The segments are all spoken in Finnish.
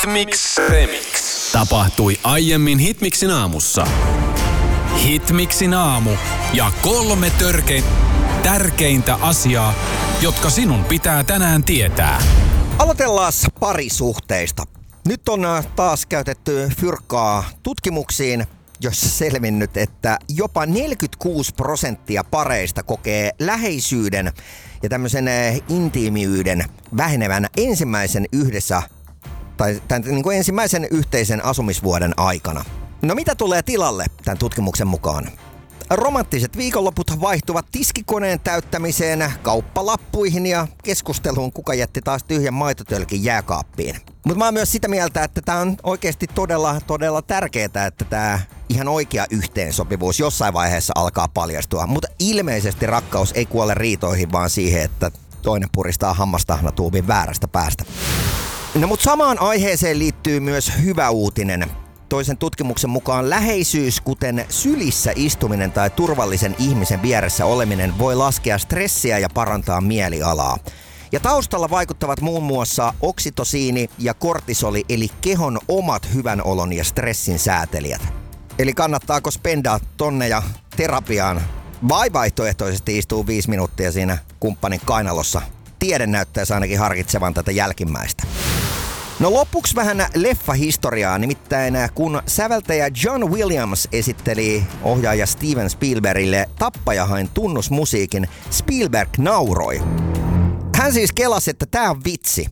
Hitmix Remix. Tapahtui aiemmin Hitmixin aamussa. Hitmixin aamu ja 3 tärkeintä asiaa, jotka sinun pitää tänään tietää. Aloitellaan parisuhteista. Nyt on taas käytetty fyrkkaa tutkimuksiin, jossa selvinnyt, että jopa 46% pareista kokee läheisyyden ja tämmöisen intiimiyden vähenevän ensimmäisen ensimmäisen yhteisen asumisvuoden aikana. No mitä tulee tilalle tämän tutkimuksen mukaan? Romanttiset viikonloput vaihtuvat tiskikoneen täyttämiseen, kauppalappuihin ja keskusteluun, kuka jätti taas tyhjän maitotölkin jääkaappiin. Mutta mä oon myös sitä mieltä, että tää on oikeasti todella tärkeää, että tää ihan oikea yhteensopivuus jossain vaiheessa alkaa paljastua. Mutta ilmeisesti rakkaus ei kuole riitoihin, vaan siihen, että toinen puristaa hammastahnatuubin väärästä päästä. No mut samaan aiheeseen liittyy myös hyvä uutinen. Toisen tutkimuksen mukaan läheisyys, kuten sylissä istuminen tai turvallisen ihmisen vieressä oleminen, voi laskea stressiä ja parantaa mielialaa. Ja taustalla vaikuttavat muun muassa oksitosiini ja kortisoli, eli kehon omat hyvän olon ja stressin säätelijät. Eli kannattaako spendaa tonneja terapiaan vai vaihtoehtoisesti istuu 5 minuuttia siinä kumppanin kainalossa? Tiede näyttäisi ainakin harkitsevan tätä jälkimmäistä. No lopuksi vähän leffahistoriaa, nimittäin kun säveltäjä John Williams esitteli ohjaaja Steven Spielbergille Tappajahain tunnusmusiikin, Spielberg nauroi. Hän siis kelasi, että tää on vitsi.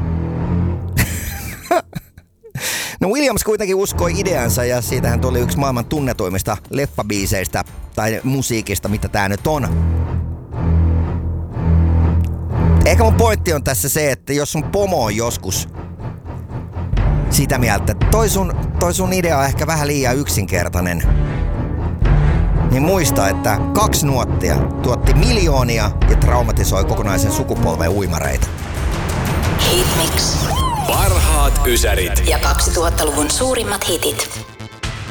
No Williams kuitenkin uskoi ideansa ja siitähän tuli yksi maailman tunnetuimmista leffabiiseistä tai musiikista, mitä tää nyt on. Ehkä mun pointti on tässä se, että jos sun pomo on joskus sitä mieltä, että toi sun idea on ehkä vähän liian yksinkertainen, niin muista, että 2 nuottia tuotti miljoonia ja traumatisoi kokonaisen sukupolven uimareita. Hitmix. Parhaat ysärit ja 2000-luvun suurimmat hitit.